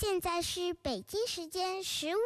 现在是北京时间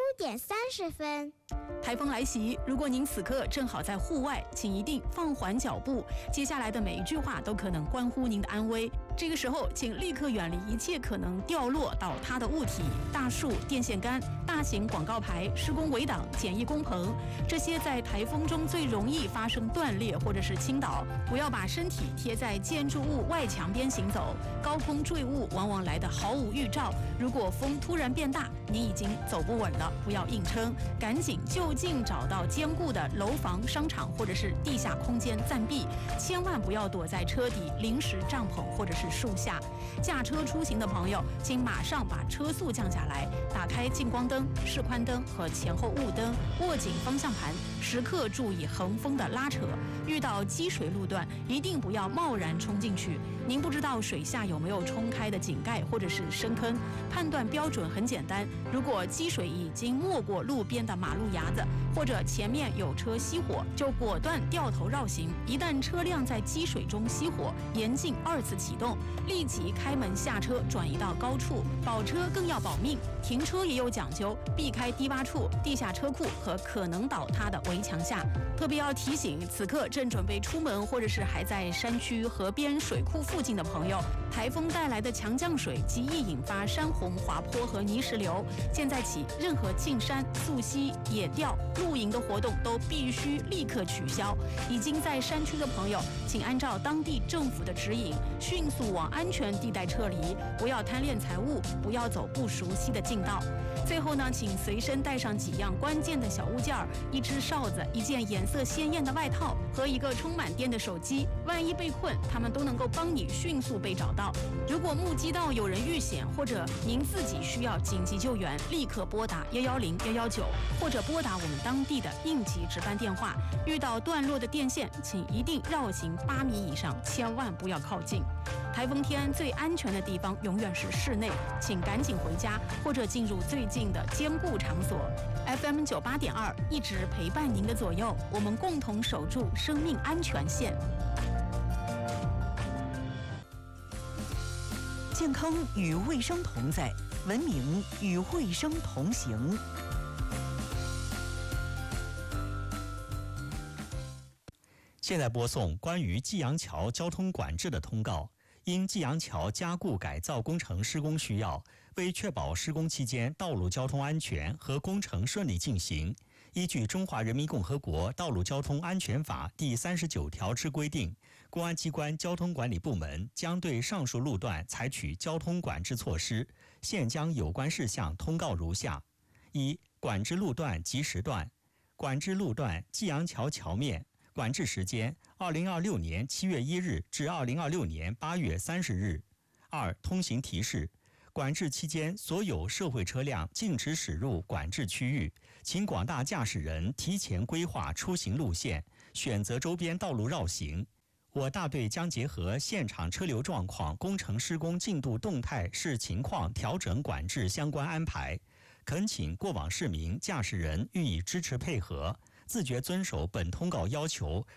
15:30。 台风来袭，如果您此刻正好在户外，请一定放缓脚步。接下来的每一句话都可能关乎您的安危。这个时候，请立刻远离一切可能掉落倒塌的物体，大树、电线杆、大型广告牌、施工围挡、简易工棚，这些在台风中最容易发生断裂或者是倾倒。不要把身体贴在建筑物外墙边行走，高空坠物往往来得毫无预兆。如果风突然变大，你已经走不稳了，不要硬撑，赶紧就近找到坚固的楼房、商场或者是地下空间暂避，千万不要躲在车底、临时帐篷或者是树下。驾车出行的朋友，请马上把车速降下来，打开近光灯、示宽灯和前后雾灯，握紧方向盘，时刻注意横风的拉扯。遇到积水路段，一定不要贸然冲进去。您不知道水下有没有冲开的井盖或者是深坑，判断标准很简单，如果积水已经没过路边的马路牙子，或者前面有车熄火，就果断掉头绕行。一旦车辆在积水中熄火，严禁2次启动，立即开门下车，转移到高处。保车更要保命，停车也有讲究，避开低洼处、地下车库和可能倒塌的围墙下。特别要提醒此刻正准备出门或者是还在山区、河边、水库附近的朋友，台风带来的强降水极易引发山洪、滑坡和泥石流。现在起，任何进山、溯溪、野钓、露营的活动都必须立刻取消。已经在山区的朋友，请按照当地政府的指引，迅速往安全地带撤离，不要贪恋财物，不要走不熟悉的近道。最后呢，请随身带上几样关键的小物件儿，一只哨子，一件颜色鲜艳的外套和一个充满电的手机。万一被困，他们都能够帮你迅速被找到。如果目击到有人遇险，或者您自己需要紧急救援，立刻拨打110、119，或者拨打我们当地的应急值班电话。遇到断落的电线，请一定绕行8米以上，千万不要靠近。台风天最安全的地方永远是室内，请赶紧回家或者进入最近的坚固场所。FM 98.2一直陪伴您的左右，我们共同守住生命安全线。 健康与卫生同在，文明与卫生同行。 现在播送关于济阳桥交通管制的通告。因济阳桥加固改造工程施工需要，为确保施工期间道路交通安全和工程顺利进行，依据《中华人民共和国道路交通安全法》第39条之规定，公安机关交通管理部门将对上述路段采取交通管制措施。现将有关事项通告如下：一、管制路段及时段。管制路段济阳桥桥面，管制时间2026年7月1日至2026年8月30日。2、通行提示。管制期间，所有社会车辆禁止驶入管制区域，请广大驾驶人提前规划出行路线，选择周边道路绕行。我大队将结合现场车流状况、工程施工进度动态视情况调整管制相关安排，恳请过往市民、驾驶人予以支持配合，自觉遵守本通告要求，